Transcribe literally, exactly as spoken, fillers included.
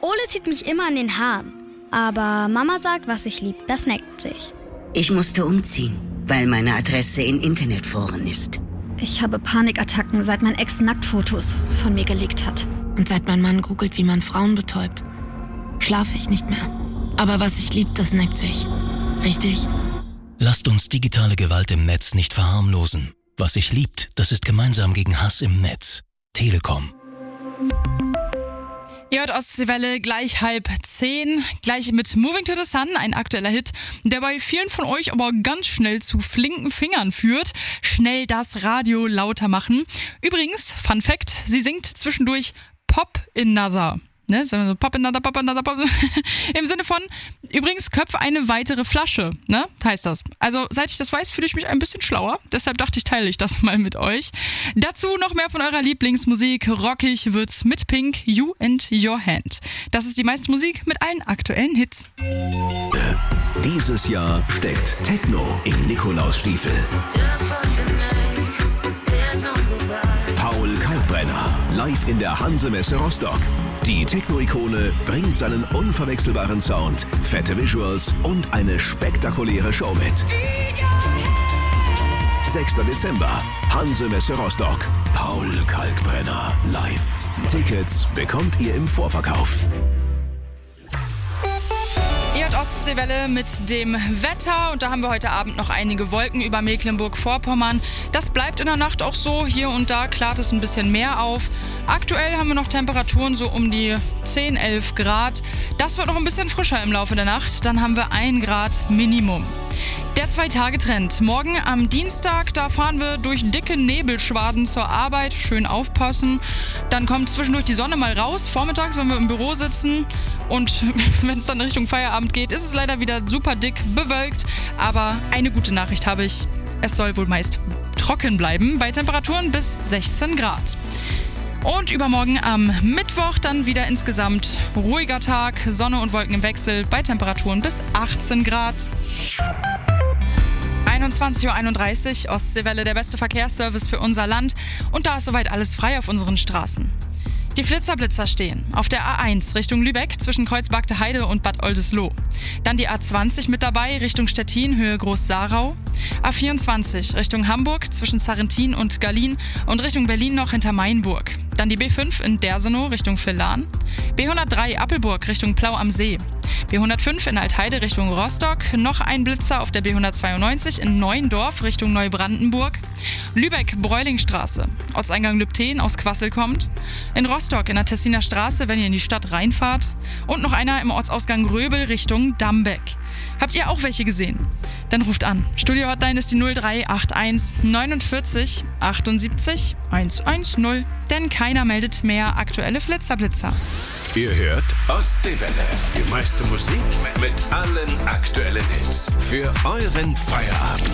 Ole zieht mich immer an den Haaren. Aber Mama sagt, was ich lieb, das neckt sich. Ich musste umziehen, weil meine Adresse in Internetforen ist. Ich habe Panikattacken, seit mein Ex Nacktfotos von mir gelegt hat. Und seit mein Mann googelt, wie man Frauen betäubt, schlafe ich nicht mehr. Aber was ich lieb, das neckt sich. Richtig? Lasst uns digitale Gewalt im Netz nicht verharmlosen. Was sich liebt, das ist gemeinsam gegen Hass im Netz. Telekom. Ihr hört Ostseewelle gleich halb zehn, gleich mit Moving to the Sun, ein aktueller Hit, der bei vielen von euch aber ganz schnell zu flinken Fingern führt. Schnell das Radio lauter machen. Übrigens, Fun Fact, sie singt zwischendurch Pop Another. Ne, so Pop Another, Pop Another, Pop. Im Sinne von, übrigens, köpf eine weitere Flasche, ne, heißt das. Also, seit ich das weiß, fühle ich mich ein bisschen schlauer. Deshalb dachte ich, teile ich das mal mit euch. Dazu noch mehr von eurer Lieblingsmusik. Rockig wird's mit Pink, You and Your Hand. Das ist die meiste Musik mit allen aktuellen Hits. Dieses Jahr steckt Techno im Nikolausstiefel. Paul Kalkbrenner, live in der Hanse-Messe Rostock. Die Techno-Ikone bringt seinen unverwechselbaren Sound, fette Visuals und eine spektakuläre Show mit. sechster Dezember, Hanse-Messe Rostock. Paul Kalkbrenner live. Tickets bekommt ihr im Vorverkauf. Ihr hört Ostseewelle mit dem Wetter und da haben wir heute Abend noch einige Wolken über Mecklenburg-Vorpommern. Das bleibt in der Nacht auch so. Hier und da klart es ein bisschen mehr auf. Aktuell haben wir noch Temperaturen so um die zehn, elf Grad. Das wird noch ein bisschen frischer im Laufe der Nacht. Dann haben wir ein Grad Minimum. Der Zwei-Tage-Trend. Morgen am Dienstag, da fahren wir durch dicke Nebelschwaden zur Arbeit. Schön aufpassen. Dann kommt zwischendurch die Sonne mal raus. Vormittags, wenn wir im Büro sitzen. Und wenn es dann Richtung Feierabend geht, ist es leider wieder super dick bewölkt. Aber eine gute Nachricht habe ich. Es soll wohl meist trocken bleiben bei Temperaturen bis sechzehn Grad. Und übermorgen am Mittwoch dann wieder insgesamt ruhiger Tag, Sonne und Wolken im Wechsel bei Temperaturen bis achtzehn Grad. einundzwanzig Uhr einunddreißig, Ostseewelle, der beste Verkehrsservice für unser Land. Und da ist soweit alles frei auf unseren Straßen. Die Flitzerblitzer stehen auf der A eins Richtung Lübeck zwischen Kreuzbergte Heide und Bad Oldesloe. Dann die A zwanzig mit dabei Richtung Stettin, Höhe Groß-Sarau. A vierundzwanzig Richtung Hamburg zwischen Sarrentin und Gallien und Richtung Berlin noch hinter Mainburg. Dann die B fünf in Dersenow Richtung Villahn. B hundertdrei Appelburg Richtung Plau am See. B hundertfünf in Altheide Richtung Rostock. Noch ein Blitzer auf der B hundertzweiundneunzig in Neuendorf Richtung Neubrandenburg. Lübeck-Bräulingstraße, Ortseingang Lübten aus Quassel kommt. In Rostock in der Tessiner Straße, wenn ihr in die Stadt reinfahrt. Und noch einer im Ortsausgang Röbel Richtung Dambeck. Habt ihr auch welche gesehen? Dann ruft an. Studio-Hotline ist die null drei acht eins neunundvierzig achtundsiebzig hundertzehn. Denn keiner meldet mehr aktuelle Flitzerblitzer. Ihr hört Ostseewelle. Die meiste Musik mit allen aktuellen Hits. Für euren Feierabend.